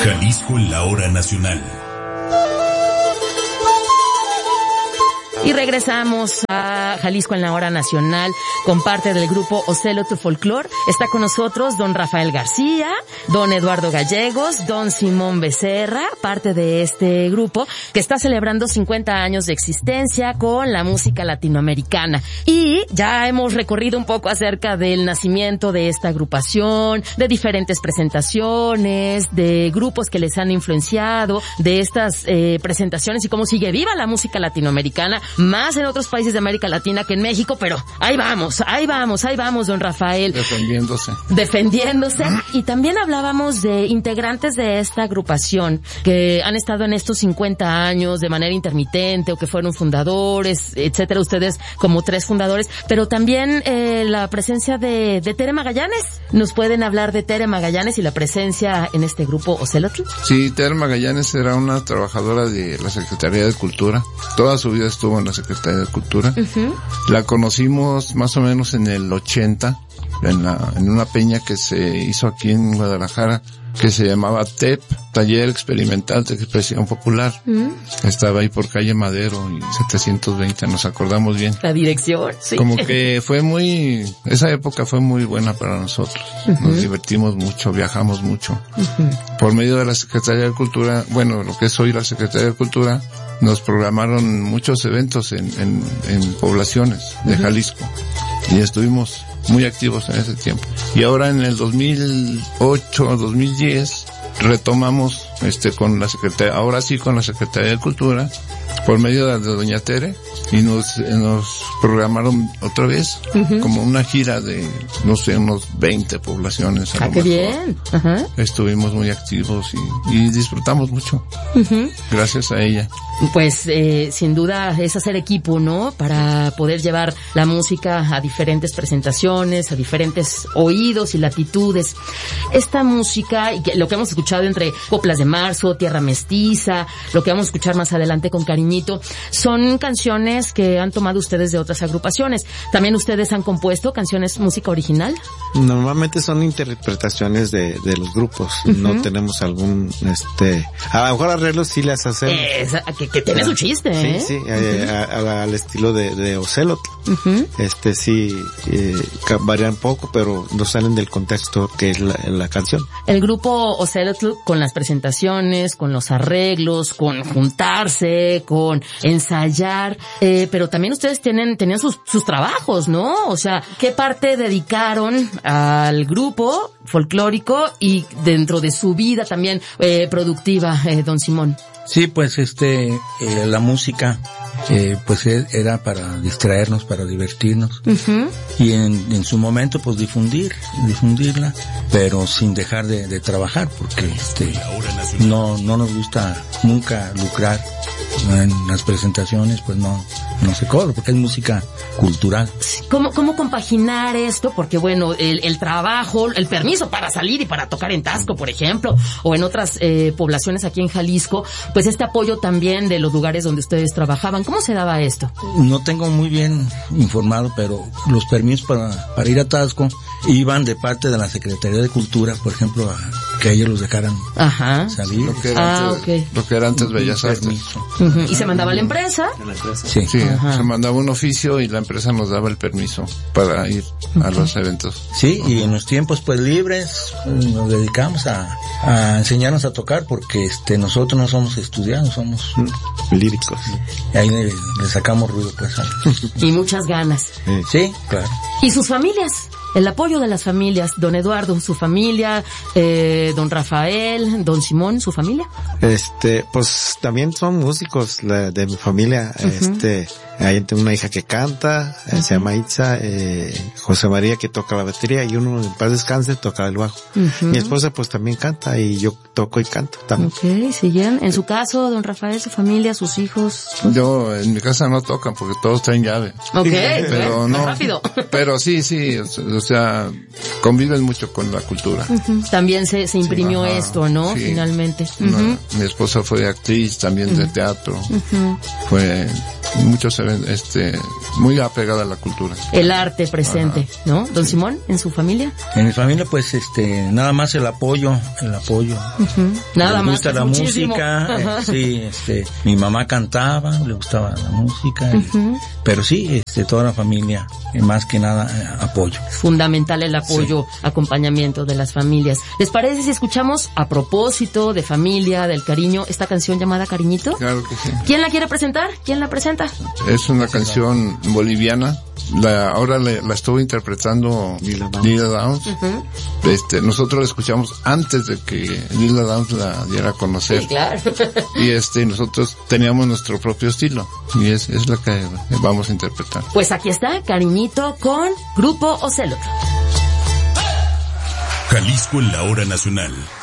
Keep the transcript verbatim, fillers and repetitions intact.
Jalisco en la hora nacional. Y regresamos a Jalisco en la hora nacional con parte del grupo Ocelotl Folklore. Está con nosotros don Rafael García, don Eduardo Gallegos, don Simón Becerra, parte de este grupo que está celebrando cincuenta años de existencia con la música latinoamericana. Y ya hemos recorrido un poco acerca del nacimiento de esta agrupación, de diferentes presentaciones, de grupos que les han influenciado, de estas eh, presentaciones y cómo sigue viva la música latinoamericana, más en otros países de América Latina que en México, pero ahí vamos, ahí vamos, ahí vamos, don Rafael. Defendiéndose. Defendiéndose. Y también hablábamos de integrantes de esta agrupación que han estado en estos cincuenta años de manera intermitente o que fueron fundadores, etcétera. Ustedes como tres fundadores, pero también eh, la presencia de, de Tere Magallanes. ¿Nos pueden hablar de Tere Magallanes y la presencia en este grupo Ocelotl? Sí, Tere Magallanes era una trabajadora de la Secretaría de Cultura. Toda su vida estuvo en la Secretaría de Cultura. Uh-huh. La conocimos más o menos en el ochenta, en la, en una peña que se hizo aquí en Guadalajara, que se llamaba T E P, Taller Experimental de Expresión Popular. Uh-huh. Estaba ahí por calle Madero y setecientos veinte, nos acordamos bien. La dirección, sí. Como que fue muy, esa época fue muy buena para nosotros. Uh-huh. Nos divertimos mucho, viajamos mucho. Uh-huh. Por medio de la Secretaría de Cultura, bueno, lo que es hoy la Secretaría de Cultura, nos programaron muchos eventos en, en, en poblaciones de Jalisco. Y estuvimos muy activos en ese tiempo. Y ahora en el dos mil ocho, dos mil diez, retomamos este con la Secretaría, ahora sí con la Secretaría de Cultura, por medio de, de doña Tere, y nos, nos programaron otra vez, uh-huh, como una gira de, no sé, unos veinte poblaciones. Ah, qué bien. Uh-huh. Estuvimos muy activos y, y disfrutamos mucho. Uh-huh. Gracias a ella. Pues, eh, sin duda es hacer equipo, ¿no? Para poder llevar la música a diferentes presentaciones, a diferentes oídos y latitudes. Esta música, y lo que hemos escuchado entre Coplas de Marzo, Tierra Mestiza, lo que vamos a escuchar más adelante con Cariñito, son canciones que han tomado ustedes de otras agrupaciones. ¿También ustedes han compuesto canciones, música original? Normalmente son interpretaciones de, de los grupos. Uh-huh. No tenemos algún, este, a lo mejor arreglos sí las hacemos. Esa, que, que tiene su chiste, ¿eh? Sí, sí, uh-huh, eh, a, a, al estilo de, de Ocelotl. Uh-huh. Este, sí, eh, varían poco, pero no salen del contexto que es la, la canción. El grupo Ocelotl, con las presentaciones, con los arreglos, con juntarse, con ensayar, eh, pero también ustedes tienen, tenían sus, sus trabajos, ¿no? O sea, ¿qué parte dedicaron al grupo folclórico y dentro de su vida también eh, productiva, eh, don Simón? Sí, pues este, eh, la música, eh, pues era para distraernos, para divertirnos. Uh-huh. Y en, en su momento, pues difundir, difundirla, pero sin dejar de, de trabajar, porque este, no, no nos gusta nunca lucrar. En las presentaciones, pues no, no se cobra, porque es música cultural. ¿Cómo, cómo compaginar esto? Porque bueno, el, el trabajo, el permiso para salir y para tocar en Taxco, por ejemplo, o en otras eh, poblaciones aquí en Jalisco, pues este apoyo también de los lugares donde ustedes trabajaban. ¿Cómo se daba esto? No tengo muy bien informado, pero los permisos para, para ir a Taxco iban de parte de la Secretaría de Cultura, por ejemplo, a que ellos los dejaran Ajá. salir. Lo que era ah, antes, okay. lo que era antes Bellas Artes. Uh-huh. ¿Y se mandaba a la empresa? La empresa. Sí, sí, se mandaba un oficio y la empresa nos daba el permiso para ir uh-huh. a los eventos. Sí, y en los tiempos pues libres nos dedicamos a, a enseñarnos a tocar, porque este nosotros no somos estudiados, somos líricos. Y ahí le, le sacamos ruido pues. Y muchas ganas. Sí, sí, claro. ¿Y sus familias? El apoyo de las familias, don Eduardo, su familia, eh, don Rafael, don Simón, su familia. Este, pues también son músicos la, de mi familia. Uh-huh. Este, hay tengo una hija que canta, uh-huh. se llama Itza, eh, José María que toca la batería y uno en paz descanse toca el bajo. Uh-huh. Mi esposa pues también canta y yo toco y canto también. Okay, siguen. En su caso, don Rafael, su familia, sus hijos. Pues... Yo en mi casa no tocan porque todos traen llave. Okay, pero no. Rápido. Pero sí, sí. O sea, conviven mucho con la cultura. Uh-huh. También se, se imprimió sí, esto, ¿no? Sí. Finalmente. Uh-huh. No, mi esposa fue actriz también uh-huh. de teatro. Uh-huh. Fue muchos este, muy apegada a la cultura. El arte presente, ajá, ¿no? Don sí. Simón, ¿en su familia? En mi familia, pues, este, nada más el apoyo, el apoyo. Uh-huh. Nada le más. gusta la muchísimo. música, eh, sí, este, mi mamá cantaba, le gustaba la música, uh-huh. y, pero sí, este, toda la familia, eh, más que nada, eh, apoyo. Fundamental el apoyo, sí. acompañamiento de las familias. ¿Les parece si escuchamos, a propósito de familia, del cariño, esta canción llamada Cariñito? Claro que sí. ¿Quién la quiere presentar? ¿Quién la presenta? Es una canción boliviana. La, ahora le, la estuvo interpretando Lila Downs. Uh-huh. Este, nosotros la escuchamos antes de que Lila Downs la diera a conocer. Sí, claro. Y este, nosotros teníamos nuestro propio estilo. Y es, es la que vamos a interpretar. Pues aquí está, Cariñito con Grupo Ocelot. Jalisco en la hora nacional.